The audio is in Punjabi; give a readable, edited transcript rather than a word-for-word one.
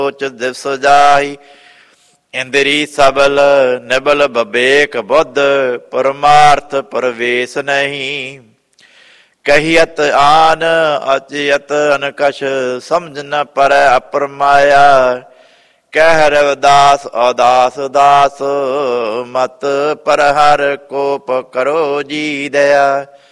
ਸੋਚ ਦਿਵਸ ਜਾਈ। ਇੰਦਰੀ ਸਬਲ ਨਿਬਲ ਵਿਵੇਕ ਬੁੱਧ, ਪਰਮਾਰਥ ਪ੍ਰਵੇਸ਼ ਨਹੀਂ। ਕਹੀਅਤ ਆਨ ਅਚਿਅਤ ਅਨਕਸ਼, ਸਮਝ ਨ ਪਰੈ ਅਪਰਮਾਇਆ। ਕਹਿ ਰਵਿਦਾਸ ਉਦਾਸ ਉਦਾਸ, ਮਤ ਪਰ ਹਰ ਕੋਪ ਕਰੋ ਜੀ ਦਇਆ।